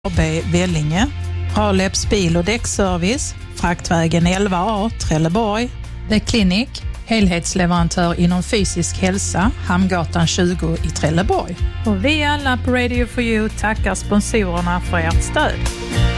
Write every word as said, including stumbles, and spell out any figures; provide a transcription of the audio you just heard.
A B Vellinge, Raleps bil- och däckservice, Fraktvägen elva A, Trelleborg, The Clinic, helhetsleverantör inom fysisk hälsa, Hamngatan tjugo i Trelleborg. Och vi alla på Radio for You tackar sponsorerna för ert stöd.